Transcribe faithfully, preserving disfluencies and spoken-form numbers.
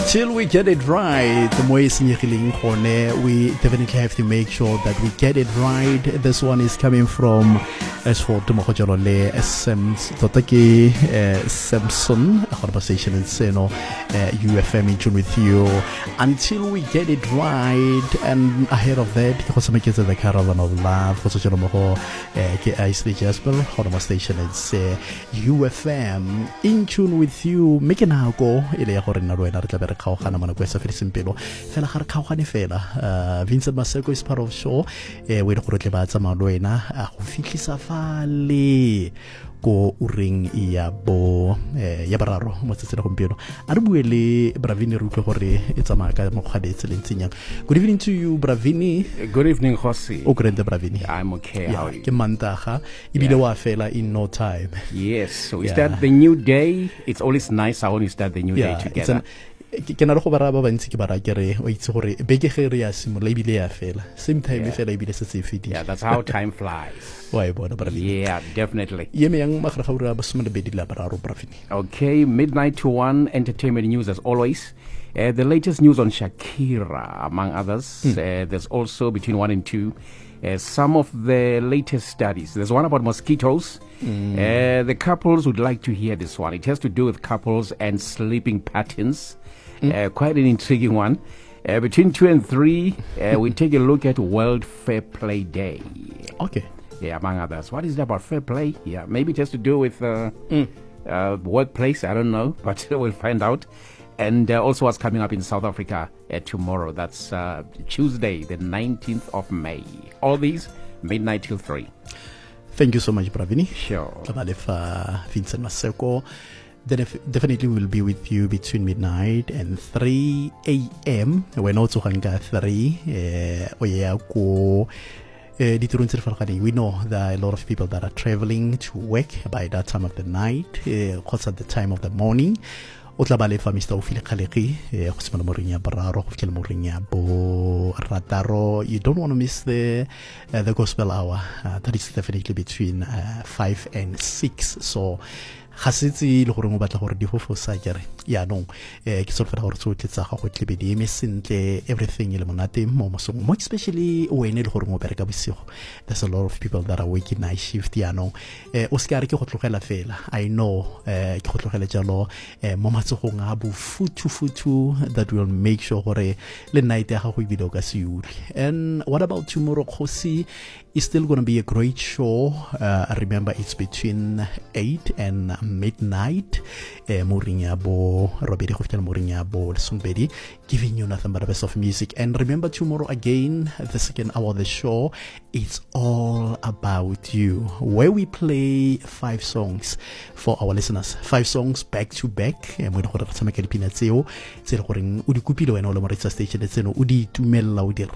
Until we get it right, the mo e senyegileng gone, we definitely have to make sure that we get it right. This one is coming from S for Tumojolle Sims Totaki Simpson, a conversation in Seno, U F M in tune with you. Until we get it right, and ahead of that, because I the caravan of love, for such a moho, Ice Jasper, Honoma station is U F M in tune with you. Make an go, Ilya Horina. Kaogana mana kwesa fela simpelo fela ga re kaogane fela Vincent Maseko is part of show eh we re go tle ba tsama lo wena go fitlisa fale go uring ya bo eh ya bararo mo tsetsela gompieno a re buele Bravini re utlwe gore e tsama ka mogade tselentsinyang. Good evening to you, Bravini. Good evening, Jose. O grande Bravini. I'm okay. Yeah, how are you? Ke mantaga ibile wa fela in no time. Yes, so we Yeah. start the new day. It's always nice when we start the new Yeah, day it's together. an ke na re go bara ba bantsi ke bara kere o itse gore beke ge re ya simola ibile ya fela same time e fela ibile se se fedile. Yeah, that's how time flies. Wa e bona Bravini. Yeah, definitely. Ye me yang magre ga ura ba sumana be di la bararo Bravini. Okay, midnight to one, entertainment news as always. Uh, the latest news on Shakira, among others. Hmm. Uh, there's also between one and two. Uh, some of the latest studies. There's one about mosquitoes. Mm. Uh, the couples would like to hear this one. It has to do with couples and sleeping patterns. Mm. Uh, quite an intriguing one. Uh, between two and three, uh, we take a look at World Fair Play Day. Okay. Yeah, among others. What is it about fair play? Yeah, maybe it has to do with uh, Mm. uh, workplace. I don't know, but we'll find out. And uh, also what's coming up in South Africa uh, tomorrow. That's uh, Tuesday, the nineteenth of May. All these, midnight till three. Thank you so much, Bravini. Sure. Abalefa Vincent Maseko. Def- definitely will be with you between midnight and three a.m. When also hanga three, oya ko. We know there are a lot of people that are traveling to work by that time of the night, because at the time of the morning. O tla ba le fa Mister Ofile Khaleki go simana moring ya bararo go fitlhela moring ya bo rataro. You don't want to miss the uh, the gospel hour. Uh, that is definitely between uh, five and six. So ga setse le gore mo batla gore di fofosa kere ya no eh ke solfela gore tsotlhe tsa gago tle be di eme sentle, everything ile monate mo mosong mo, especially wena le gore mo bereka bosigo. There's a lot of people that are working night shift ya no eh o ska re ke go tlogela fela. I know eh ke go tlogela jalo eh mo matsogong a bo futu futu that will make sure gore le night ya gago ibile o ka se uri. And what about tomorrow, Khosi? It's still going to be a great show. Uh, remember, it's between eight and midnight. Mourinho, Robert Hotel Mourinho, Sunbedi, giving you nothing but the best of music. And remember, tomorrow again, the second hour of the show, it's all about you, where we play five songs for our listeners. Five songs back to back. And we're going to make a pinatio. It's a station. It's a